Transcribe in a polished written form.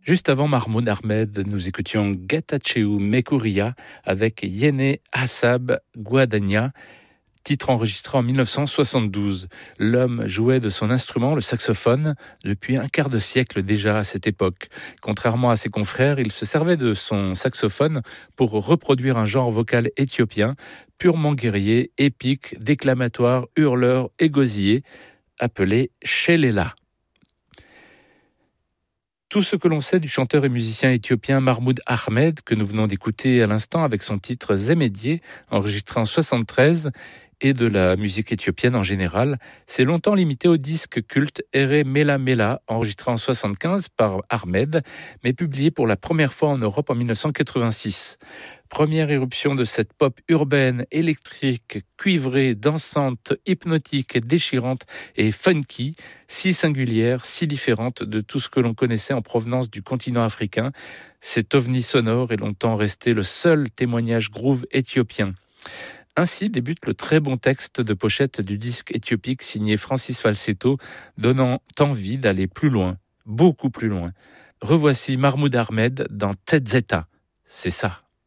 Juste avant Mahmoud Ahmed, nous écoutions Getachew Mekuria avec Yene Hassab Guadagna, titre enregistré en 1972. L'homme jouait de son instrument, le saxophone, depuis un quart de siècle déjà à cette époque. Contrairement à ses confrères, il se servait de son saxophone pour reproduire un genre vocal éthiopien, purement guerrier, épique, déclamatoire, hurleur et gosier, appelé Shelela. Tout ce que l'on sait du chanteur et musicien éthiopien Mahmoud Ahmed, que nous venons d'écouter à l'instant avec son titre Zemedié, enregistré en 73, et de la musique éthiopienne en général, s'est longtemps limité au disque culte Ere Mela Mela, enregistré en 75 par Ahmed, mais publié pour la première fois en Europe en 1986. Première éruption de cette pop urbaine, électrique, cuivrée, dansante, hypnotique, déchirante et funky, si singulière, si différente de tout ce que l'on connaissait en provenance du continent africain. Cet ovni sonore est longtemps resté le seul témoignage groove éthiopien. Ainsi débute le très bon texte de pochette du disque éthiopique signé Francis Falsetto, donnant envie d'aller plus loin, beaucoup plus loin. Revoici Mahmoud Ahmed dans Tzeta. C'est ça.